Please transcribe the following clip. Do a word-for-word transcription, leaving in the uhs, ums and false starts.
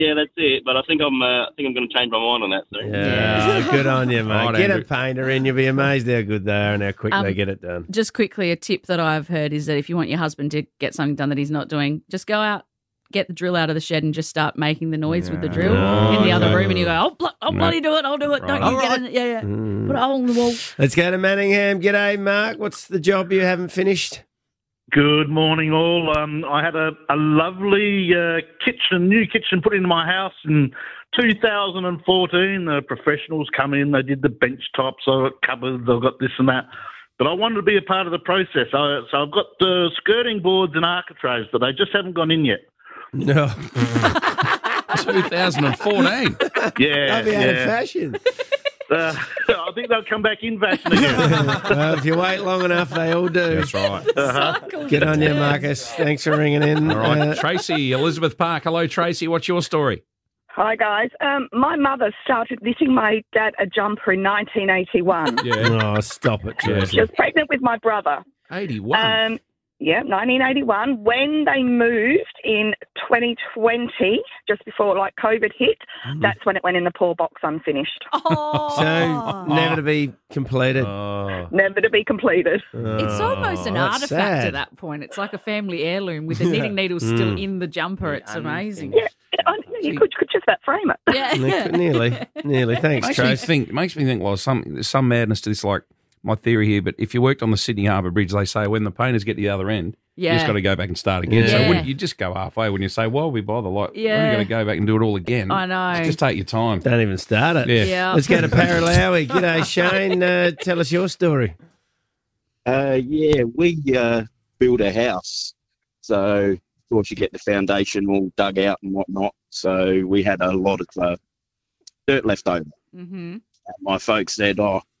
Yeah, that's it. But I think I'm. Uh, I think I'm going to change my mind on that soon. Yeah, Yeah. good on you, mate. Right, Get Andrew. a painter in. You'll be amazed how good they are and how quick Um, they get it done. Just quickly, a tip that I've heard is that if you want your husband to get something done that he's not doing, just go out, get the drill out of the shed and just start making the noise with the drill Oh, in the other okay. room and you go, I'll, blo- I'll No. bloody do it, I'll do it. Don't Right. you All get right. it? Yeah, yeah. Mm. Put a hole in the wall. Let's go to Manningham. G'day, Mark. What's the job you haven't finished? Good morning, all. Um, I had a, a lovely uh, kitchen, new kitchen put into my house in two thousand fourteen. The professionals come in, they did the bench tops, I've got cupboards, I've got this and that. But I wanted to be a part of the process. I, so I've got the skirting boards and architraves, but they just haven't gone in yet. No. twenty fourteen. Yeah, They'll be out of yeah. fashion. Uh, I think they'll come back in fashion again. Well, if you wait long enough, they all do. That's right. Cycles Good on you, return. Marcus. Thanks for ringing in. All right, Uh, Tracy, Elizabeth Park. Hello, Tracy. What's your story? Hi, guys. Um, my mother started knitting my dad a jumper in nineteen eighty-one. Yeah, oh, stop it, She Tracy. was pregnant with my brother. eighty-one. Um, yeah, nineteen eighty-one. When they moved in twenty twenty, just before like COVID hit, that's when it went in the poor box unfinished. Oh. So, never to be completed. Oh. Never to be completed. It's almost an Oh, that's artifact sad. at that point. It's like a family heirloom with the knitting needles still in the jumper. It's amazing. Yeah, I, you could, could just about frame it. Yeah. Ne- nearly, nearly. Thanks, Makes me Trace. think. Makes me think. Well, some there's some madness to this. Like my theory here, but if you worked on the Sydney Harbour Bridge, they say when the painters get to the other end, you Yeah. just got to go back and start again. So Yeah. wouldn't you just go halfway when you say, "Well, we bother." Like, we're Yeah. only going to go back and do it all again. I know. Just take your time. Don't even start it. Yeah. Yeah. Let's go to Paralowie. G'day, Shane. Uh, tell us your story. Uh, yeah, we uh, built a house. So, of course, you get the foundation all dug out and whatnot. So we had a lot of uh, dirt left over. Mm-hmm. And my folks said, oh,